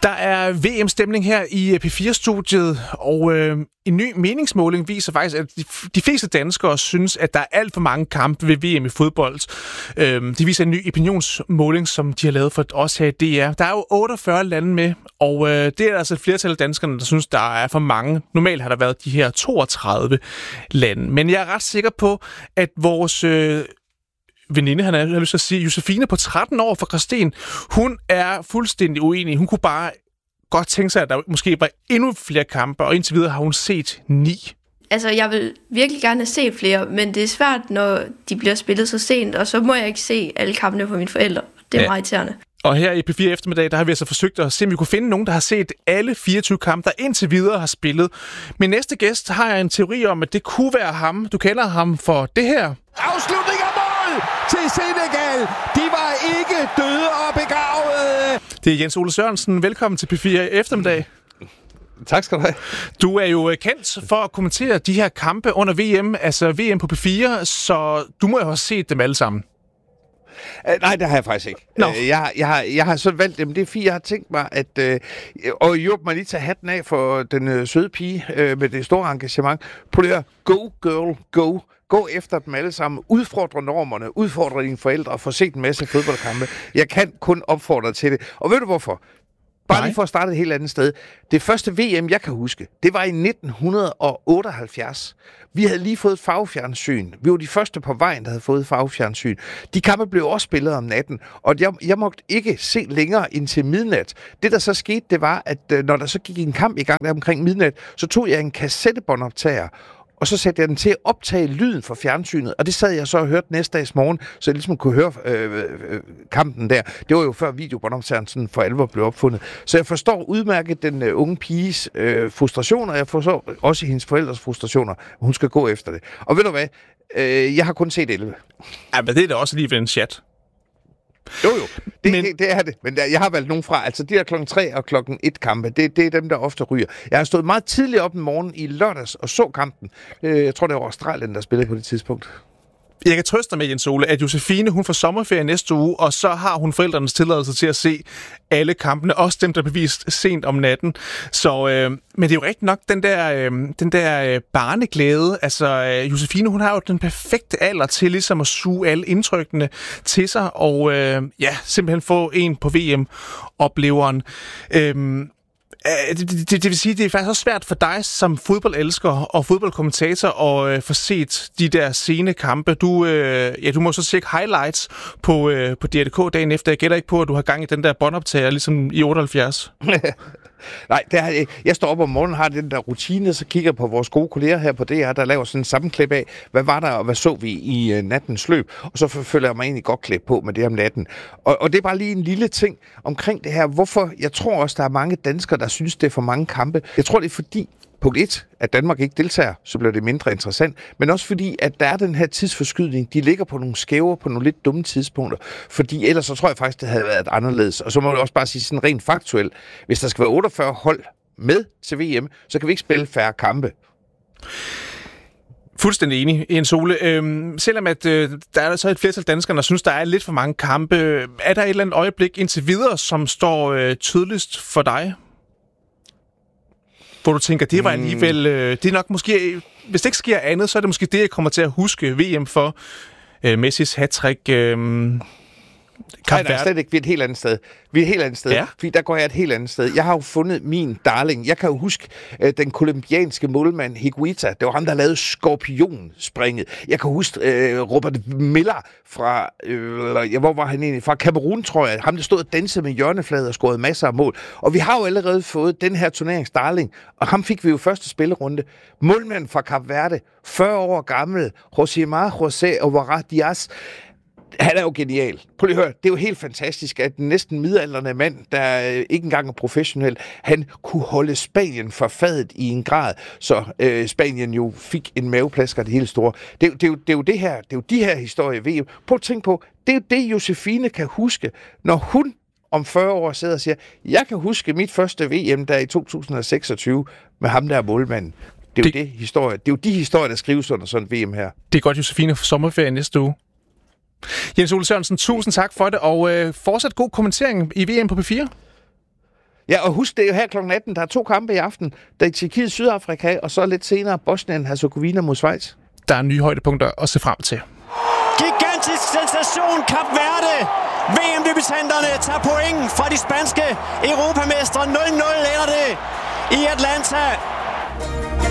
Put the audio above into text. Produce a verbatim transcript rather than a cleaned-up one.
Der er V M-stemning her i P fire-studiet, og øh, en ny meningsmåling viser faktisk, at de, de fleste danskere synes, at der er alt for mange kampe ved V M i fodbold. Øh, de viser en ny opinionsmåling, som de har lavet for os her i D R. Der er jo otteogfyrre lande med, og øh, det er altså et flertal af danskerne, der synes, der er for mange. Normalt har der været de her toogtredive lande, men jeg er ret sikker på, at vores... Øh, veninde, han har lyst til at sige, Josefine på tretten år fra Gråsten, hun er fuldstændig uenig. Hun kunne bare godt tænke sig, at der måske var endnu flere kampe, og indtil videre har hun set ni. Altså, jeg vil virkelig gerne se flere, men det er svært, når de bliver spillet så sent, og så må jeg ikke se alle kampene for mine forældre. Det er ja. meget irriterende. Og her i P fire eftermiddag, der har vi altså forsøgt at se, om vi kunne finde nogen, der har set alle fireogtyve kampe, der indtil videre har spillet. Min næste gæst har jeg en teori om, at det kunne være ham. Du kender ham for det her. Afslutning af mål til Senegal. De var ikke døde og begravede. Det er Jens Ole Sørensen. Velkommen til P fire eftermiddag. Tak skal du have. Du er jo kendt for at kommentere de her kampe under V M, altså V M på P fire, så du må jo have set dem alle sammen. Uh, nej, det har jeg faktisk ikke. No. Uh, jeg, jeg, har, jeg har så valgt dem. Det er fordi, jeg har tænkt mig, at... Uh, og hjælp mig lige tage hatten af for den uh, søde pige uh, med det store engagement. Prøv at go, girl, go. Gå efter dem alle sammen. Udfordre normerne. Udfordre dine forældre og få set en masse fodboldkampe. Jeg kan kun opfordre til det. Og ved du hvorfor? Bare Nej. lige for at starte et helt andet sted. Det første V M, jeg kan huske, det var i nitten otteoghalvfjerds. Vi havde lige fået farvefjernsyn. Vi var de første på vejen, der havde fået farvefjernsyn. De kampe blev også spillet om natten, og jeg, jeg måtte ikke se længere ind til midnat. Det, der så skete, det var, at når der så gik en kamp i gang der omkring midnat, så tog jeg en kassettebåndoptager, og så satte jeg den til at optage lyden fra fjernsynet, og det sad jeg så og hørte næste dags morgen, så jeg ligesom kunne høre øh, øh, kampen der. Det var jo før videobåndoptageren sådan for alvor blev opfundet. Så jeg forstår udmærket den øh, unge piges øh, frustrationer, og jeg forstår også hendes forældres frustrationer. Hun skal gå efter det. Og ved du hvad? Øh, jeg har kun set elleve. Ja, men det er da også lige ved en chat. Jo, jo. Det, men... det, det er det. Men der, jeg har valgt nogen fra. Altså, de der klokken tre og klokken et kampe, det, det er dem, der ofte ryger. Jeg har stået meget tidligt op om morgenen i lørdags og så kampen. Jeg tror, det var Australien, der spillede på det tidspunkt. Jeg kan trøste dig med, Jens Ole, at Josefine, hun får sommerferie næste uge, og så har hun forældrenes tilladelse til at se alle kampene, også dem, der er bevist sent om natten. Så, øh, men det er jo rigtigt nok, den der, øh, den der øh, barneglæde. Altså, øh, Josefine, hun har jo den perfekte alder til ligesom at suge alle indtrykkene til sig, og øh, ja, simpelthen få en på V M-opleveren. Øh, Det, det, det vil sige, det er faktisk også svært for dig som fodboldelsker og fodboldkommentator at øh, få set de der sene kampe. Du, øh, ja, du må så tjekke highlights på, øh, på D R punktum D K dagen efter. Jeg gætter ikke på, at du har gang i den der båndoptager, ligesom i otteoghalvfjerds. Nej, det er, jeg står op om morgenen, har den der rutine, så kigger på vores gode kolleger her på D R, der laver sådan en sammenklip af, hvad var der, og hvad så vi i uh, nattens løb, og så føler jeg mig egentlig godt klædt på med det om natten. Og, og det er bare lige en lille ting omkring det her, hvorfor jeg tror også, der er mange danskere, der synes, det er for mange kampe. Jeg tror, det er fordi, punkt et, at Danmark ikke deltager, så bliver det mindre interessant, men også fordi, at der er den her tidsforskydning, de ligger på nogle skæver, på nogle lidt dumme tidspunkter, fordi ellers så tror jeg faktisk, det havde været anderledes. Og så må jeg også bare sige sådan rent faktuelt, hvis der skal være otteogfyrre hold med til V M, så kan vi ikke spille færre kampe. Fuldstændig enig, Jens Ole. Øhm, selvom at, øh, der er så et flertal danskere, der synes, der er lidt for mange kampe, er der et eller andet øjeblik indtil videre, som står øh, tydeligst for dig? Hvor du tænker, det var alligevel... Øh, det er nok måske... Hvis det ikke sker andet, så er det måske det, jeg kommer til at huske V M for. Øh, Messis hat-trick... Øh, Nej, der er slet ikke. Vi er et helt andet sted. Vi er et helt andet sted. Ja. Fordi der går jeg et helt andet sted. Jeg har jo fundet min darling. Jeg kan jo huske øh, den kolumbianske målmand Higuita. Det var ham, der lavede skorpionspringet. Jeg kan huske øh, Robert Miller fra... Øh, hvor var han egentlig? Fra Cameroon, tror jeg. Ham, der stod og dansede med hjørneflader og scorede masser af mål. Og vi har jo allerede fået den her turnерings darling. Og ham fik vi jo første spillerunde. Målmanden fra Kap Verde. fyrre år gammel. Josimar José Ovara Diaz. Han er jo genial. Prøv lige at høre, det er jo helt fantastisk, at den næsten midaldrende mand, der ikke engang er professionel, han kunne holde Spanien for fadet i en grad, så øh, Spanien jo fik en maveplasker det hele store. Det, det, det, er jo, det er jo det her, det er jo de her historier i V M. Prøv at tænke på, det er jo det, Josefine kan huske, når hun om fyrre år sidder og siger, jeg kan huske mit første V M der i to tusind og seksogtyve med ham der målmanden. Det er det, jo det historie. Det er jo de historier, der skrives under sådan et V M her. Det er godt, Josefine, for sommerferie næste uge. Jens Ole Sørensen, tusind tak for det, og øh, fortsat god kommentering i V M på P fire. Ja, og husk, det er jo her klokken atten. Der er to kampe i aften. Der er i Tjekkiet, Sydafrika, og så lidt senere Bosnien-Herzegovina mod Schweiz. Der er nye højdepunkter at se frem til. Gigantisk sensation, Kap Verde. V M-debutanterne tager point fra de spanske europamestre. nul nul ender det i Atlanta.